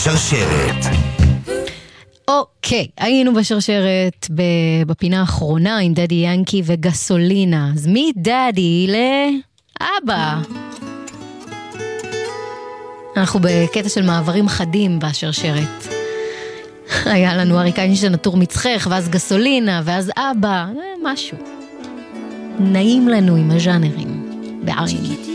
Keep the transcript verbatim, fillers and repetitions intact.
השרשרת. אוקיי, היינו בשרשרת בפינה האחרונה עם דדי ינקי וגסולינה. אז מדדי לאבא. אנחנו בקטע של מעברים חדים בשרשרת. היה לנו אריק איינשטיין הטור מצחך, ואז גסולינה, ואז אבא, משהו. נעים לנו עם הז'אנרים, בעין.